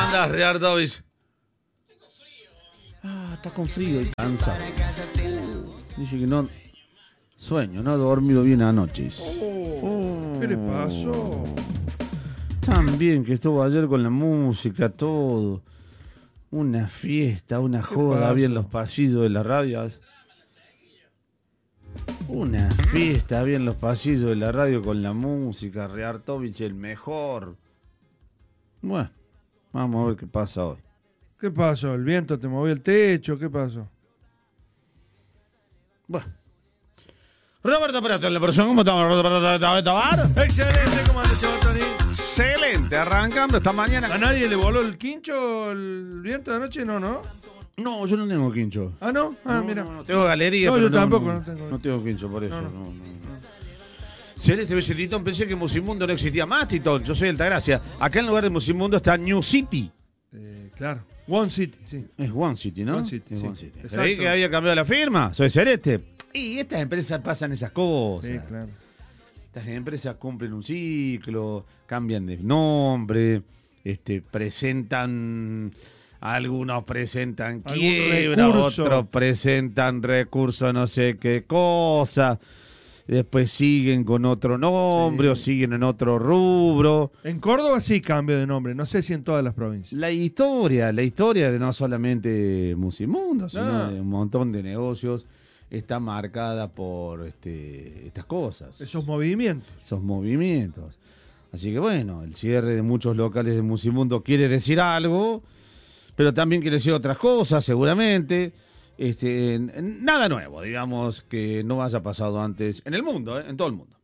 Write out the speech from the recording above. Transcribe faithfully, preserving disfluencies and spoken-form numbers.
andás, Riardovich? Ah, está con frío y cansado. Dice que no... Sueño, no ha dormido bien anoche. Oh, oh. ¿Qué le pasó? También que estuvo ayer con la música, todo. Una fiesta, una joda bien en los pasillos de la radio. Una fiesta bien en los pasillos de la radio con la música. Riardovich el mejor. Bueno, vamos a ver qué pasa hoy. ¿Qué pasó? ¿El viento te movió el techo? ¿Qué pasó? Bueno. Roberto Perato en la persona, ¿cómo estamos, Roberto Tabar? Excelente, ¿cómo andas, Tony? Excelente, arrancando esta mañana. ¿A nadie le voló el quincho el viento de anoche? No, ¿no? No, yo no tengo quincho. ¿Ah, no? Ah, no, mira. No, no, tengo galería, no, pero yo no, tampoco, no, no tengo. No tengo quincho, por eso. No, no. no, no, no. Celeste Becetitón, pensé que Musimundo no existía más, Titón. Yo soy Altagracia. Acá en lugar de Musimundo está New City. Eh, claro. One City, sí. Es One City, ¿no? One City, es sí. One City. Exacto. ¿Creí que había cambiado la firma? Soy Celeste. Y estas empresas pasan esas cosas. Sí, claro. Estas empresas cumplen un ciclo, cambian de nombre, este, presentan, algunos presentan quiebra, recurso. otros presentan recursos no sé qué cosa, después siguen con otro nombre, sí, o siguen en otro rubro. En Córdoba sí cambio de nombre, no sé si en todas las provincias. La historia, la historia de no solamente Musimundo, sino no. de un montón de negocios, está marcada por este, estas cosas. Esos movimientos. Esos movimientos. Así que bueno, el cierre de muchos locales de Musimundo quiere decir algo, pero también quiere decir otras cosas, seguramente. Este, nada nuevo, digamos, que no haya pasado antes en el mundo, ¿eh? En todo el mundo.